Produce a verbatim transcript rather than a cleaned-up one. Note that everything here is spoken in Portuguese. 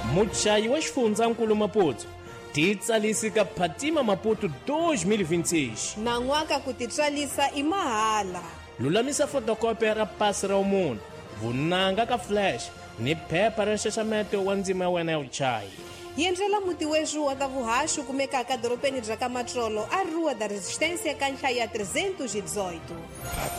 muchayi wa xifundzankulu Maputo titsalisi ka Phatima Maputo dois mil e vinte e seis na n'waka ku titswalisa i mahala. Lulamisa fotokópia ra pasi ra umunhu, vunanga ka flash ni phepha ra nxaxameto wa ndzima ya wena ya vuchayi. Yendlela muti wexu wa ta vuhaxu kumekaka doropeni bya ka Matrolo a Rua da Resistência ka nhlayo ya trezentos e dezoito.